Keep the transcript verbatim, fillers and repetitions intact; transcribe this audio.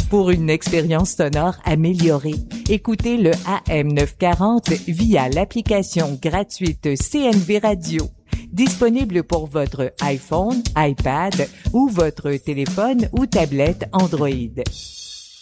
Pour une expérience sonore améliorée, écoutez le A M neuf cent quarante via l'application gratuite C N V Radio. Disponible pour votre iPhone, iPad ou votre téléphone ou tablette Android.